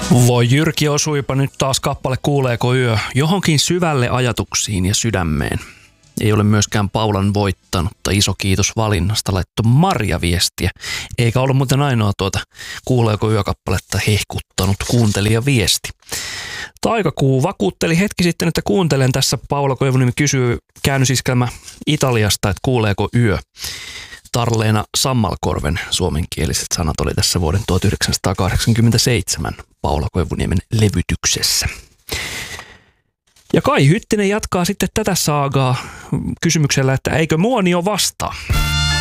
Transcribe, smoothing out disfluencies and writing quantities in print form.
Voi Jyrki, osuipa nyt taas kappale Kuuleeko yö johonkin syvälle ajatuksiin ja sydämeen. Ei ole myöskään Paulan voittanutta. Iso kiitos valinnasta, laittoi Marja viestiä. Eikä ollut muuten ainoa Kuuleeko yökappaletta hehkuttanut kuuntelijaviesti. Taikakuu vakuutteli hetki sitten, että kuuntelen tässä. Paula Koivuniemi kysyy käännösiskelmä Italiasta, että kuuleeko yö. Tarleena Sammalkorven suomenkieliset sanat oli tässä vuoden 1987 Paula Koivuniemen levytyksessä. Ja Kai Hyttinen jatkaa sitten tätä saagaa kysymyksellä, että eikö Muonio vastaa?